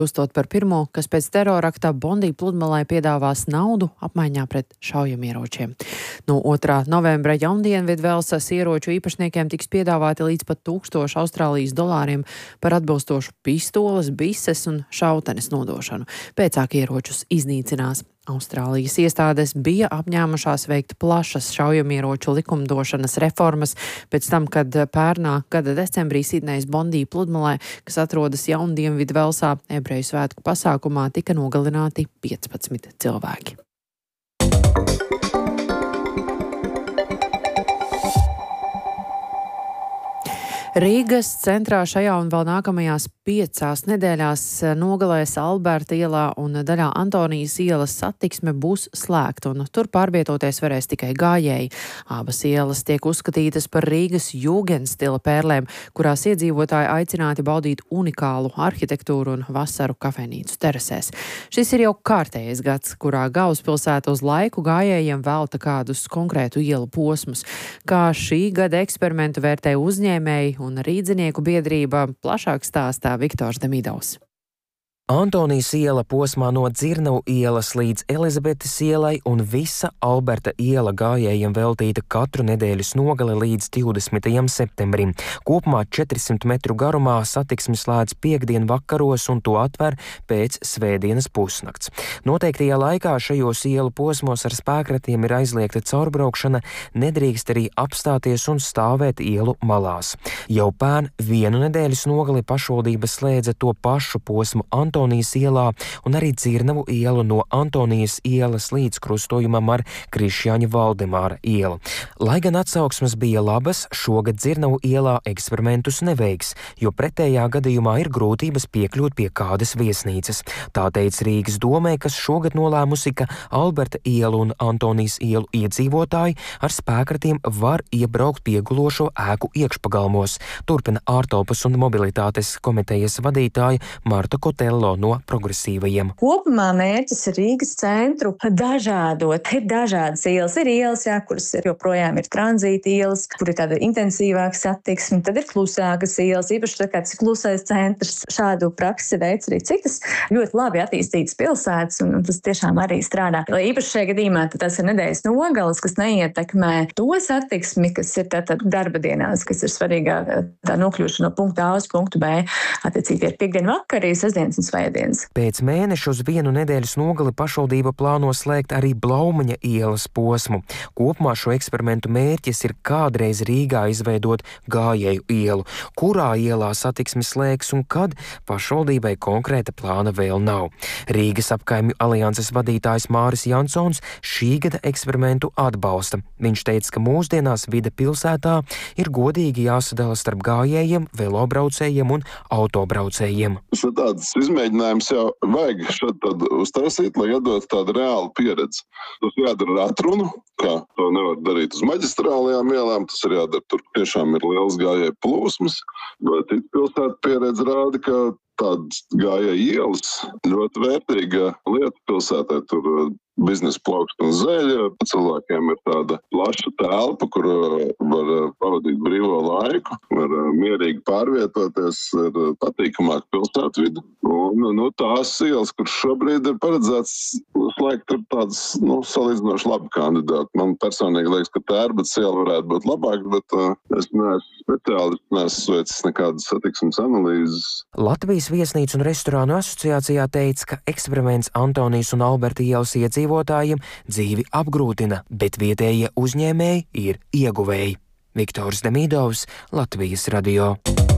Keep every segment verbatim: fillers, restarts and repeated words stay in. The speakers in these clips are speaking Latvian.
Uzstot par pirmo, kas pēc terorakta Bondī pludmalē piedāvās naudu apmaiņā pret šaujamieročiem. No otrā novembra Jaundienvidvelsas ieroču īpašniekiem tiks piedāvāti līdz pat tūkstoši Austrālijas dolāriem par atbilstošu pistoles, bises un šautenes nodošanu. Pēcāk ieročus iznīcinās. Austrālijas iestādes bija apņēmušās veikt plašas šaujamieroču likumdošanas reformas pēc tam, kad pērnā gada decembrī Sidnejas Bondī pludmalē, kas atrodas Jaundienvidvelsā, ebreju svētku pasākumā tika nogalināti piecpadsmit cilvēki. Rīgas centrā šajā un vēl nākamajās piecās nedēļās nogalēs Alberta ielā un daļā Antonijas ielas satiksme būs slēgta, un tur pārvietoties varēs tikai gājēji. Abas ielas tiek uzskatītas par Rīgas jūgenstila pērlēm, kurās iedzīvotāji aicināti baudīt unikālu arhitektūru un vasaru kafejnīcu terasēs. Šis ir jau kārtējais gads, kurā galvaspilsēta uz laiku gājējiem velta kādus konkrētu ielu posmus. Kā šī gada eksperimentu vērtē uzņēmēji un rīdzinieku biedrība, plašāk stāstā Viktors Demidovs. Antonijas iela posmā no Dzirnavu ielas līdz Elizabetes ielai un visa Alberta iela gājējiem veltīta katru nedēļas nogali līdz divdesmitajam septembrim. Kopumā četrsimt metru garumā satiksmi slēdz piektdien vakaros un to atver pēc svētdienas pusnakts. Noteiktajā laikā šajos ielu posmos ar spēkratiem ir aizliegta caurbraukšana, nedrīkst arī apstāties un stāvēt ielu malās. Jau pērn vienu nedēļas nogali pašvaldība slēdza to pašu posmu Antonijas Antonijas ielā un arī Dzirnavu ielu no Antonijas ielas līdz krustojumam ar Krišjāņa Valdemāra ielu. Lai gan atsauksmes bija labas, šogad Dzirnavu ielā eksperimentus neveiks, jo pretējā gadījumā ir grūtības piekļūt pie kādas viesnīcas. Tā teica Rīgas domē, kas šogad nolēmusi, ka Alberta ielu un Antonijas ielu iedzīvotāji ar spēkratiem var iebraukt piegulošo ēku iekšpagalmos, turpina ārtelpas un mobilitātes komitejas vadītāja Marta Kotello no progresīvajiem. Kopumā mērķis ir Rīgas centru dažādot. Ir dažādas ielas. Ir ielas, jā, kuras ir joprojām ir tranzīta ielas, kur ir tāda intensīvāka satiksme. Tad ir klusākas ielas, īpaši tā kā tas klusais centrs. Šādu praksi veids arī citas ļoti labi attīstītas pilsētas, un, un tas tiešām arī strādā. Lai īpaši šajā gadījumā tas ir nedēļas nogales, kas neietekmē to satiksmi, kas ir tātad darba dienās, kas ir svarīgāk tā nokļūšana no punkta A uz punktu B. Attiecīgi ir piekdienu vakarī, sestdienas un svētdienas. Pēc mēneša uz vienu nedēļas nogali pašvaldība plāno slēgt arī Blaumaņa ielas posmu. Kopumā šo eksperimentu mērķis ir kādreiz Rīgā izveidot gājēju ielu. Kurā ielā satiksmi slēgs un kad, pašvaldībai konkrēta plāna vēl nav. Rīgas apkaimju alianses vadītājs Māris Jansons šī gada eksperimentu atbalsta. Viņš teica, ka mūsdienās vide pilsētā ir godīgi jāsadala starp gājējiem, velobraucējiem un autobraucējiem. Tas ir tāds izmēģinājums jau vajag šeit tad uztaisīt, lai iedot tādu reālu pieredzi. Tas jādara ar atrunu, kā to nevar darīt uz maģistrālajām ielām, tas ir jādara tur tiešām ir liels gājēju plūsmas, bet pilsēta pieredze rāda, ka tādas gājēju ielas ļoti vērtīga lieta pilsētā. Tur biznesa plaukst un zeļa, cilvēkiem ir tāda plaša telpa, kur var pavadīt brīvo laiku, var mierīgi pārvietoties, ir patīkamāk pilsētvidi. Un, nu, tās ielas, kur šobrīd ir paredzēts slēgt, ir tādas, nu, salīdzinoši labi kandidāti. Man personīgi liekas, ka Tērbats iela varētu būt labāk, bet uh, es neesmu speciālists, neesmu veicis nekādas satiksmes analīzes. Latvijas viesnīcu un restorānu asociācijā teica, ka eksperiments Antonijas un Alberta ielas iedzīvotājiem dzīvi apgrūtina, bet vietējie uzņēmēji ir ieguvēji. Viktors Demidovs, Latvijas radio.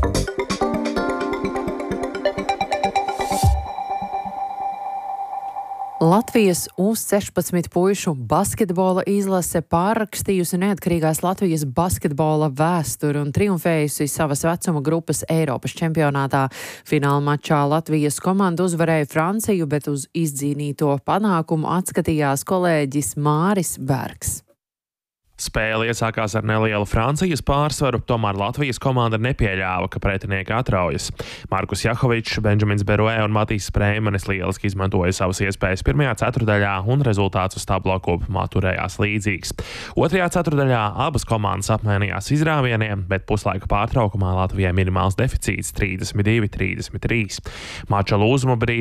Latvijas U sešpadsmit puišu basketbola izlase pārrakstījusi neatkarīgās Latvijas basketbola vēsturi un triumfējusi savas vecuma grupas Eiropas čempionātā. Fināla mačā Latvijas komanda uzvarēja Franciju, bet uz izdzīnīto panākumu atskatījās kolēģis Māris Bergs. Spēle iesākās ar nelielu Francijas pārsvaru, tomēr Latvijas komanda nepieļāva, ka pretinieki atraujas. Markus Jahovičs, Benžamins Beruē un Matīs Spreimanis lieliski izmantoja savas iespējas pirmajā ceturdaļā, un rezultāts uz tablo kopumā turējās līdzīgs. Otrajā ceturdaļā abas komandas apmainījās izrāvieniem, bet puslaika pārtraukumā Latvijai minimāls deficīts trīsdesmit divi trīsdesmit trīs. Mača lūzuma brīdī